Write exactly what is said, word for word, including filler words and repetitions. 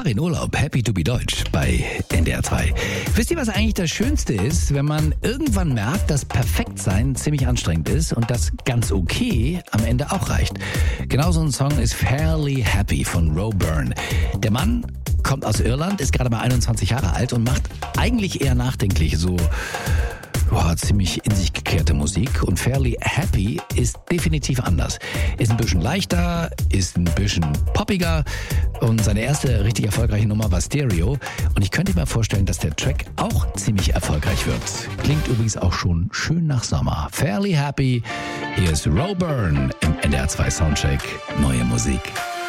Fahre in Urlaub, happy to be Deutsch bei N D R zwei. Wisst ihr, was eigentlich das Schönste ist, wenn man irgendwann merkt, dass Perfektsein ziemlich anstrengend ist und das ganz okay am Ende auch reicht? Genau so ein Song ist Fairly Happy von Roe Byrne. Der Mann kommt aus Irland, ist gerade mal einundzwanzig Jahre alt und macht eigentlich eher nachdenklich, so Boah, ziemlich in sich gekehrte Musik, und Fairly Happy ist definitiv anders. Ist ein bisschen leichter, ist ein bisschen poppiger, und seine erste richtig erfolgreiche Nummer war Stereo, und ich könnte mir vorstellen, dass der Track auch ziemlich erfolgreich wird. Klingt übrigens auch schon schön nach Sommer. Fairly Happy, hier ist Roe Byrne im N D R zwei Soundcheck, neue Musik.